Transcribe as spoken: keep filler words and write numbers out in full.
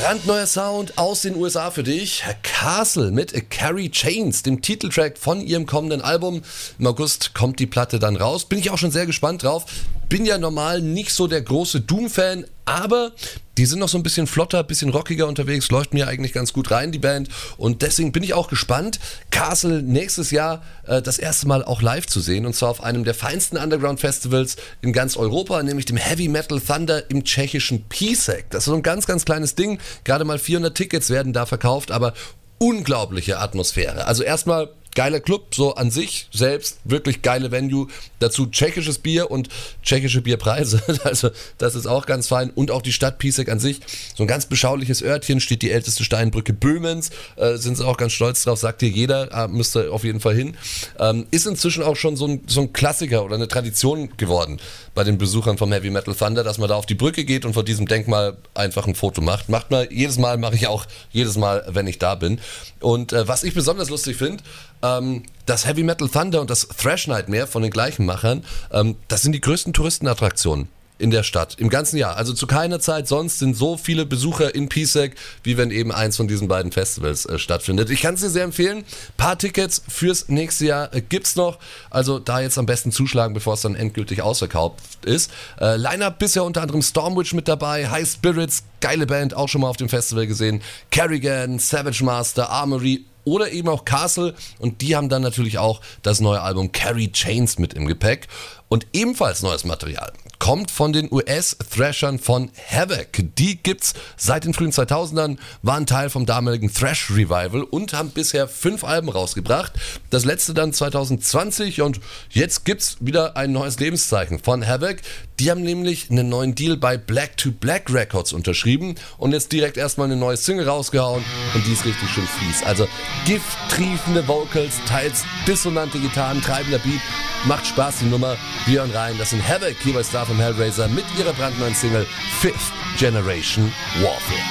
Brandneuer Sound aus den U S A für dich. Castle mit Carrie Chains, dem Titeltrack von ihrem kommenden Album. Im August kommt die Platte dann raus. Bin ich auch schon sehr gespannt drauf. Bin ja normal nicht so der große Doom-Fan, aber die sind noch so ein bisschen flotter, ein bisschen rockiger unterwegs, läuft mir eigentlich ganz gut rein, die Band. Und deswegen bin ich auch gespannt, Castle nächstes Jahr äh, das erste Mal auch live zu sehen. Und zwar auf einem der feinsten Underground-Festivals in ganz Europa, nämlich dem Heavy Metal Thunder im tschechischen Písek. Das ist so ein ganz, ganz kleines Ding. Gerade mal vierhundert Tickets werden da verkauft, aber unglaubliche Atmosphäre. Also erstmal geiler Club, so an sich selbst, wirklich geile Venue. Dazu tschechisches Bier und tschechische Bierpreise. Also das ist auch ganz fein. Und auch die Stadt Písek an sich. So ein ganz beschauliches Örtchen, steht die älteste Steinbrücke Böhmens. Äh, sind sie auch ganz stolz drauf, sagt hier jeder, äh, müsst ihr auf jeden Fall hin. Ähm, ist inzwischen auch schon so ein, so ein Klassiker oder eine Tradition geworden bei den Besuchern vom Heavy Metal Thunder, dass man da auf die Brücke geht und vor diesem Denkmal einfach ein Foto macht. Macht man jedes Mal, mache ich auch jedes Mal, wenn ich da bin. Und äh, was ich besonders lustig finde, ähm, das Heavy Metal Thunder und das Thrash Nightmare von den gleichen Machern, ähm, das sind die größten Touristenattraktionen in der Stadt, im ganzen Jahr. Also zu keiner Zeit sonst sind so viele Besucher in Písek, wie wenn eben eins von diesen beiden Festivals äh, stattfindet. Ich kann es dir sehr empfehlen. Ein paar Tickets fürs nächste Jahr äh, gibt's noch. Also da jetzt am besten zuschlagen, bevor es dann endgültig ausverkauft ist. Äh, Line-Up bisher unter anderem Stormwitch mit dabei, High Spirits, geile Band, auch schon mal auf dem Festival gesehen, Carrigan, Savage Master, Armory oder eben auch Castle, und die haben dann natürlich auch das neue Album Carrie Chains mit im Gepäck. Und ebenfalls neues Material kommt von den U S-Thrashern von Havoc. Die gibt's seit den frühen zweitausendern, waren Teil vom damaligen Thrash-Revival und haben bisher fünf Alben rausgebracht. Das letzte dann zwanzig zwanzig, und jetzt gibt's wieder ein neues Lebenszeichen von Havoc. Die haben nämlich einen neuen Deal bei Black to Black Records unterschrieben und jetzt direkt erstmal eine neue Single rausgehauen, und die ist richtig schön fies. Also gifttriefende Vocals, teils dissonante Gitarren, treibender Beat, macht Spaß die Nummer. Wir hören rein, das sind Havoc hier bei Star vom Hellraiser mit ihrer brandneuen Single Fifth Generation Warfare.